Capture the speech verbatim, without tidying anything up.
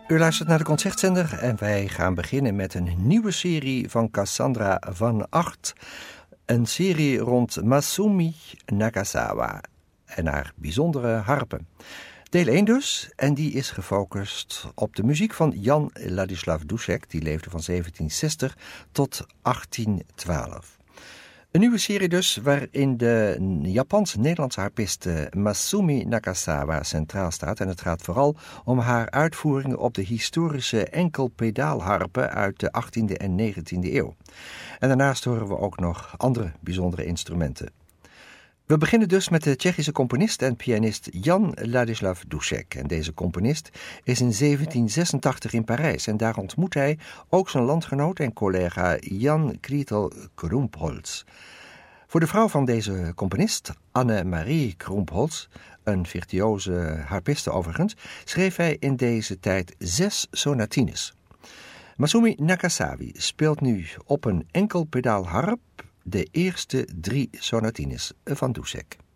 U luistert naar de Concertzender en wij gaan beginnen met een nieuwe serie van Cassandra van Agt. Een serie rond Masumi Nagasawa en haar bijzondere harpen. Deel één dus, en die is gefocust op de muziek van Jan Ladislav Dušek, die leefde van zeventien zestig tot achttien twaalf. Een nieuwe serie dus, waarin de Japans-Nederlandse harpist Masumi Nagasawa centraal staat. En het gaat vooral om haar uitvoeringen op de historische enkelpedaalharpen uit de achttiende en negentiende eeuw. En daarnaast horen we ook nog andere bijzondere instrumenten. We beginnen dus met de Tsjechische componist en pianist Jan Ladislav Dušek. En deze componist is in zeventien zesentachtig in Parijs en daar ontmoet hij ook zijn landgenoot en collega Jan Kritel Krumpholz. Voor de vrouw van deze componist, Anne-Marie Krumpholz, een virtuoze harpiste overigens, schreef hij in deze tijd zes sonatines. Masumi Nagasawa speelt nu op een enkelpedaalharp de eerste drie sonatines van Dušek.